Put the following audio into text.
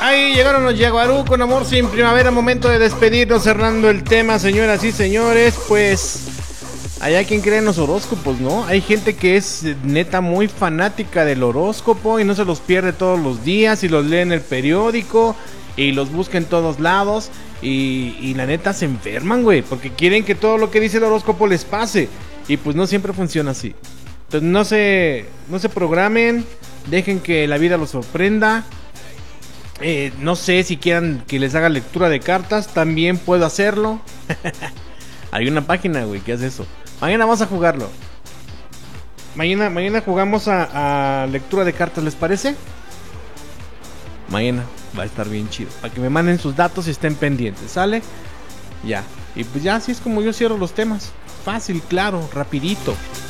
Ahí llegaron los Yaguarú con Amor sin Primavera. Momento de despedirnos, cerrando el tema, señoras y señores. Pues hay quien cree en los horóscopos, ¿no? Hay gente que es neta muy fanática del horóscopo y no se los pierde todos los días y los lee en el periódico y los busca en todos lados. Y la neta se enferman, güey, porque quieren que todo lo que dice el horóscopo les pase. Y pues no siempre funciona así. Entonces no se programen, dejen que la vida los sorprenda. No sé si quieran que les haga lectura de cartas, también puedo hacerlo. Hay una página, güey, que hace eso. Mañana vamos a jugarlo. Mañana jugamos a lectura de cartas, ¿les parece? Mañana va a estar bien chido. Para que me manden sus datos y estén pendientes, ¿sale? Ya. Y pues ya así es como yo cierro los temas. Fácil, claro, rapidito.